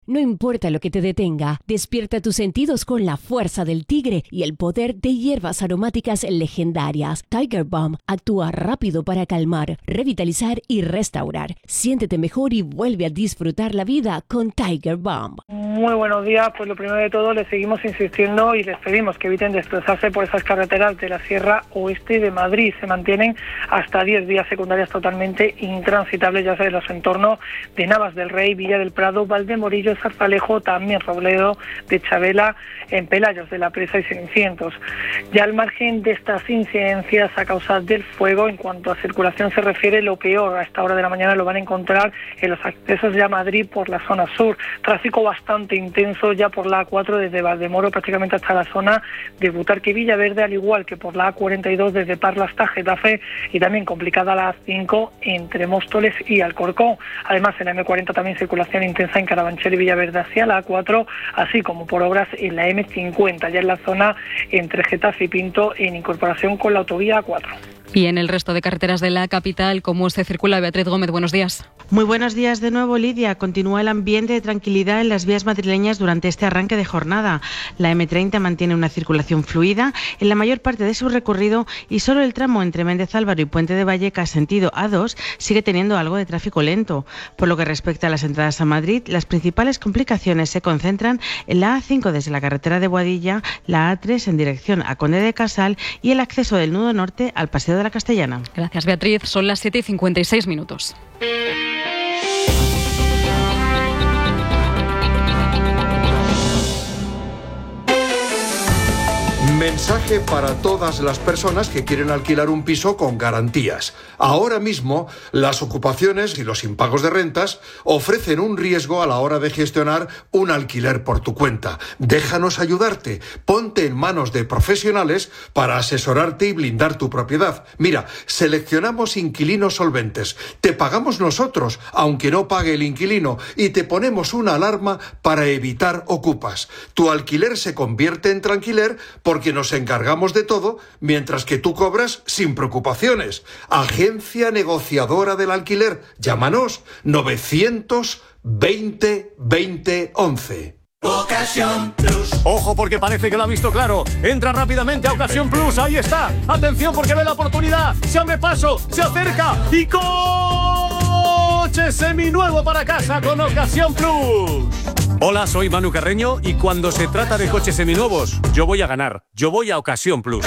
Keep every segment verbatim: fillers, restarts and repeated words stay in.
No importa lo que te detenga, despierta tus sentidos con la fuerza del tigre y el poder de hierbas aromáticas legendarias. Tiger Balm actúa rápido para calmar, revitalizar y restaurar. Siéntete mejor y vuelve a disfrutar la vida con Tiger Balm. Muy buenos días. Pues lo primero de todo, les seguimos insistiendo y les pedimos que eviten desplazarse por esas carreteras de la Sierra Oeste de Madrid. Se mantienen hasta diez vías secundarias totalmente intransitables, ya sea en los entornos de Navas del Rey, Villa del Prado, Valdemorillo, Zarzalejo, también Robledo de Chabela, en Pelayos de la Presa y Cenicientos. Ya al margen de estas incidencias a causa del fuego, en cuanto a circulación se refiere, lo peor a esta hora de la mañana lo van a encontrar en los accesos ya a Madrid por la zona sur. Tráfico bastante intenso ya por la A cuatro desde Valdemoro prácticamente hasta la zona de Butarque y Villaverde, al igual que por la A cuarenta y dos desde Parla hasta Getafe, y también complicada la A cinco entre Móstoles y Alcorcón. Además, en la eme cuarenta también circulación intensa en Carabanchel y Villaverde hacia la A cuatro, así como por obras en la eme cincuenta, ya en la zona entre Getafe y Pinto, en incorporación con la autovía A cuatro. Y en el resto de carreteras de la capital, ¿cómo se circula? Beatriz Gómez, buenos días. Muy buenos días de nuevo, Lidia. Continúa el ambiente de tranquilidad en las vías madrileñas durante este arranque de jornada. La eme treinta mantiene una circulación fluida en la mayor parte de su recorrido y solo el tramo entre Méndez Álvaro y Puente de Vallecas, sentido A dos, sigue teniendo algo de tráfico lento. Por lo que respecta a las entradas a Madrid, las principales complicaciones se concentran en la A cinco desde la carretera de Boadilla, la A tres en dirección a Conde de Casal y el acceso del nudo norte al Paseo de la Castellana. Gracias, Beatriz. Son las siete y cincuenta y seis minutos. Mensaje para todas las personas que quieren alquilar un piso con garantías. Ahora mismo, las ocupaciones y los impagos de rentas ofrecen un riesgo a la hora de gestionar un alquiler por tu cuenta. Déjanos ayudarte. Ponte en manos de profesionales para asesorarte y blindar tu propiedad. Mira, seleccionamos inquilinos solventes. Te pagamos nosotros, aunque no pague el inquilino, y te ponemos una alarma para evitar ocupas. Tu alquiler se convierte en tranquiler porque nos encargamos de todo, mientras que tú cobras sin preocupaciones. Agencia negociadora del alquiler. Llámanos novecientos veinte veinte once. Ocasión Plus. Ojo, porque parece que lo ha visto claro. Entra rápidamente a Ocasión Plus. Ahí está. Atención, porque ve la oportunidad. Se abre paso, se acerca y coche seminuevo para casa con Ocasión Plus. Hola, soy Manu Carreño y cuando se trata de coches seminuevos, yo voy a ganar. Yo voy a Ocasión Plus.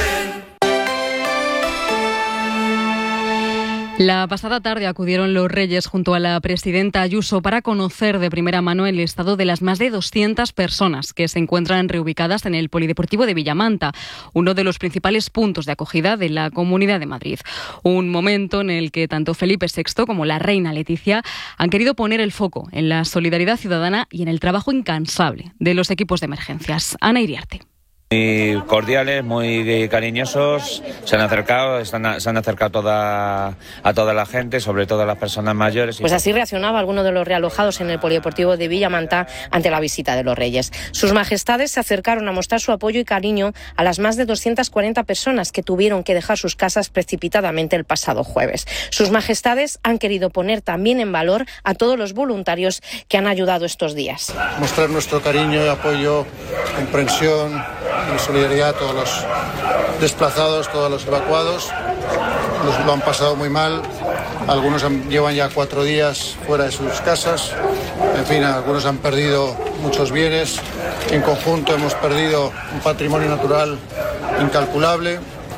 La pasada tarde acudieron los Reyes junto a la presidenta Ayuso para conocer de primera mano el estado de las más de doscientas personas que se encuentran reubicadas en el Polideportivo de Villamanta, uno de los principales puntos de acogida de la Comunidad de Madrid. Un momento en el que tanto Felipe sexto como la reina Leticia han querido poner el foco en la solidaridad ciudadana y en el trabajo incansable de los equipos de emergencias. Ana Iriarte. Muy cordiales, muy cariñosos, se han acercado, están, se han acercado toda, a toda la gente, sobre todo a las personas mayores. Pues así reaccionaba alguno de los realojados en el Polideportivo de Villamanta ante la visita de los Reyes. Sus majestades se acercaron a mostrar su apoyo y cariño a las más de doscientas cuarenta personas que tuvieron que dejar sus casas precipitadamente el pasado jueves. Sus majestades han querido poner también en valor a todos los voluntarios que han ayudado estos días. Mostrar nuestro cariño, apoyo, comprensión y solidaridad a todos los desplazados, todos los evacuados. Los lo han pasado muy mal, algunos han, llevan ya cuatro días fuera de sus casas, en fin, algunos han perdido muchos bienes, en conjunto hemos perdido un patrimonio natural incalculable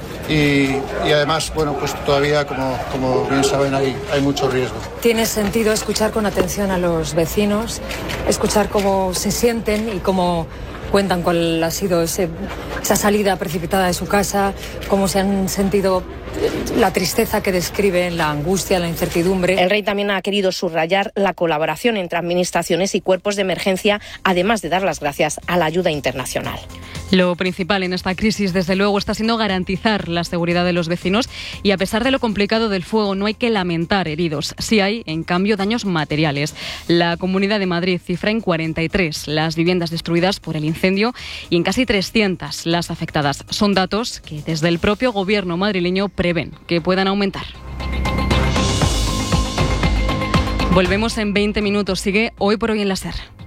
y, y además, bueno, pues todavía, como, como bien saben, hay, hay mucho riesgo. Tiene sentido escuchar con atención a los vecinos, escuchar cómo se sienten y cómo cuentan cuál ha sido ese, esa salida precipitada de su casa, cómo se han sentido, la tristeza que describen, la angustia, la incertidumbre. El rey también ha querido subrayar la colaboración entre administraciones y cuerpos de emergencia, además de dar las gracias a la ayuda internacional. Lo principal en esta crisis, desde luego, está siendo garantizar la seguridad de los vecinos y, a pesar de lo complicado del fuego, no hay que lamentar heridos. Sí hay, en cambio, daños materiales. La Comunidad de Madrid cifra en cuarenta y tres las viviendas destruidas por el incendio y en casi trescientas las afectadas. Son datos que desde el propio gobierno madrileño prevén que puedan aumentar. Volvemos en veinte minutos. Sigue Hoy por Hoy en la SER.